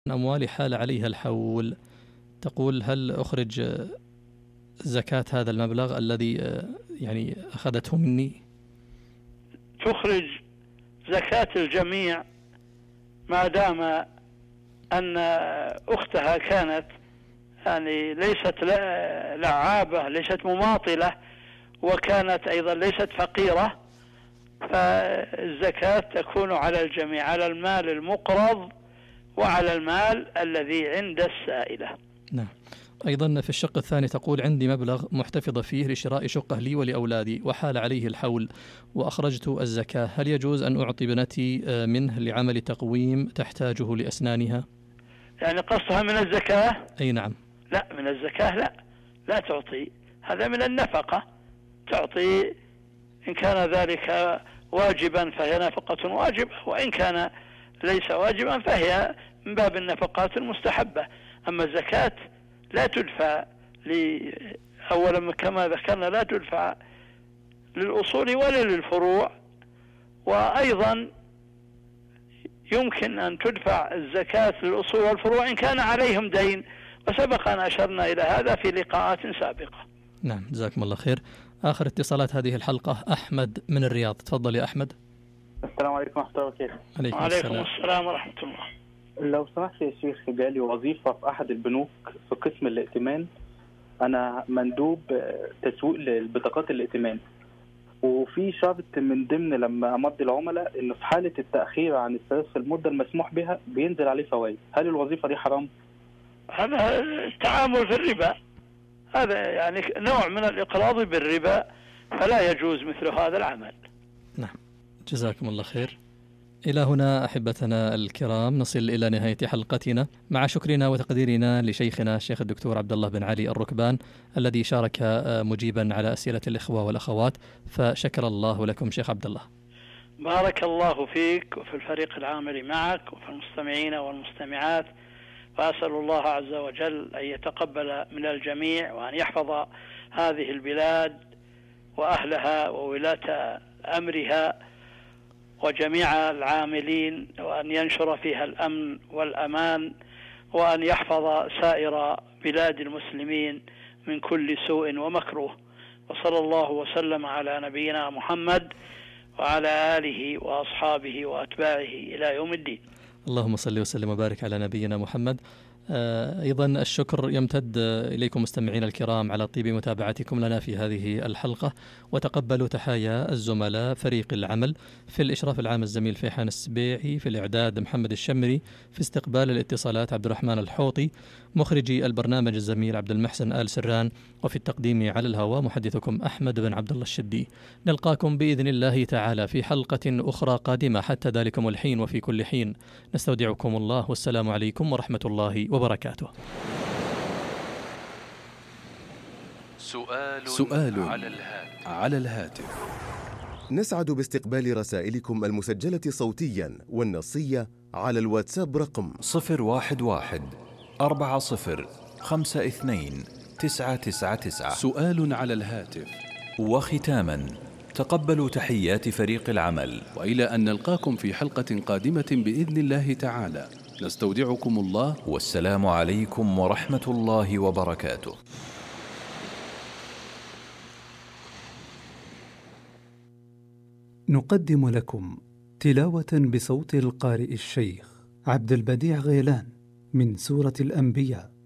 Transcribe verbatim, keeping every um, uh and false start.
أموالي حال عليها الحول، تقول هل أخرج زكاة هذا المبلغ الذي يعني أخذته مني؟ تخرج زكاة الجميع ما دام أن أختها كانت يعني ليست لعابة، ليست مماطلة، وكانت أيضا ليست فقيرة، فالزكاة تكون على الجميع، على المال المقرض وعلى المال الذي عند السائلة. نعم. أيضا في الشق الثاني تقول عندي مبلغ محتفظة فيه لشراء شقة لي ولأولادي وحال عليه الحول وأخرجت الزكاة، هل يجوز أن أعطي بنتي منه لعمل تقويم تحتاجه لأسنانها؟ يعني قصها من الزكاة؟ أي نعم. لا، من الزكاة لا لا تعطي، هذا من النفقة. تعطي إن كان ذلك واجبا فهي نفقة واجبة، وإن كان ليس واجبا فهي من باب النفقات المستحبة. أما الزكاة لا تدفع أولا كما ذكرنا لا تدفع للأصول ولا للفروع، وأيضا يمكن أن تدفع الزكاة للأصول والفروع إن كان عليهم دين، وسبق أن أشرنا إلى هذا في لقاءات سابقة. نعم، جزاكم الله خير. آخر اتصالات هذه الحلقة أحمد من الرياض، تفضل يا أحمد. السلام عليكم ورحمة الله وبركاته. عليكم, عليكم السلام ورحمة الله. لو سمحت يا شيخ، جالي وظيفة في أحد البنوك في قسم الائتمان، أنا مندوب تسويق لبطاقات الائتمان، وفي شرط من ضمن لما أمضي العملاء إنه في حالة التأخير عن السداد في المدة المسموح بها بينزل عليه فوائد. هل الوظيفة دي حرام؟ هذا التعامل في الربا، هذا يعني نوع من الإقراض بالربا، فلا يجوز مثل هذا العمل. نعم، جزاكم الله خير. إلى هنا أحبتنا الكرام نصل إلى نهاية حلقتنا، مع شكرنا وتقديرنا لشيخنا الشيخ الدكتور عبد الله بن علي الركبان الذي شارك مجيبا على أسئلة الإخوة والأخوات، فشكر الله لكم شيخ عبد الله. بارك الله فيك وفي الفريق العامل معك وفي المستمعين والمستمعات، وأسأل الله عز وجل أن يتقبل من الجميع وأن يحفظ هذه البلاد وأهلها وولاة أمرها وجميع العاملين، وأن ينشر فيها الأمن والأمان، وأن يحفظ سائر بلاد المسلمين من كل سوء ومكروه. وصلى الله وسلم على نبينا محمد وعلى آله وأصحابه وأتباعه إلى يوم الدين. اللهم صل وسلم وبارك على نبينا محمد. أيضا الشكر يمتد إليكم مستمعين الكرام على طيب متابعتكم لنا في هذه الحلقة، وتقبلوا تحايا الزملاء فريق العمل. في الإشراف العام الزميل فيحان السبيعي، في الإعداد محمد الشمري، في استقبال الاتصالات عبد الرحمن الحوطي، مخرجي البرنامج الزميل عبد المحسن آل سران، وفي التقديم على الهواء محدثكم أحمد بن عبد الله الشدي. نلقاكم بإذن الله تعالى في حلقة أخرى قادمة، حتى ذلكم الحين وفي كل حين نستودعكم الله، والسلام عليكم ورحمة الله وبركاته. سؤال, سؤال على الهاتف. على الهاتف. نسعد باستقبال رسائلكم المسجلة صوتيا والنصية على الواتساب رقم صفر واحد واحد أربعة صفر خمسة اثنين تسعة تسعة تسعة. سؤال على الهاتف. وختاما، تقبلوا تحيات فريق العمل، وإلى أن نلقاكم في حلقة قادمة بإذن الله تعالى، نستودعكم الله، والسلام عليكم ورحمة الله وبركاته. نقدم لكم تلاوة بصوت القارئ الشيخ عبد البديع غيلان من سورة الأنبياء.